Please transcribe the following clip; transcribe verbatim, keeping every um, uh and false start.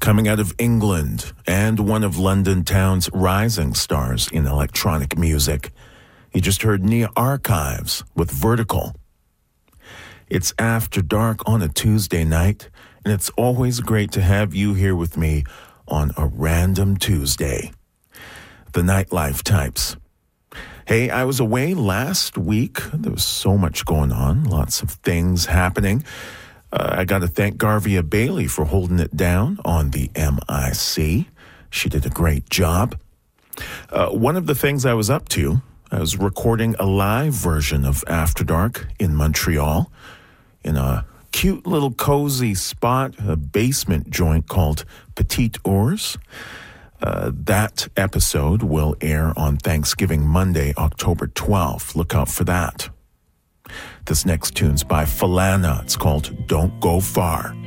Coming out of England and one of London town's rising stars in electronic music, you just heard Nia Archives with Vertical. It's After Dark on a Tuesday night, and it's always great to have you here with me on a random Tuesday. The Nightlife Types. Hey, I was away last week. There was so much going on, lots of things happening. Uh, I got to thank Garvia Bailey for holding it down on the M I C. She did a great job. Uh, one of the things I was up to, I was recording a live version of After Dark in Montreal in a cute little cozy spot, a basement joint called Petite Ours. Uh, that episode will air on Thanksgiving Monday, October twelfth. Look out for that. This next tune's by Falana. It's called Don't Go Far.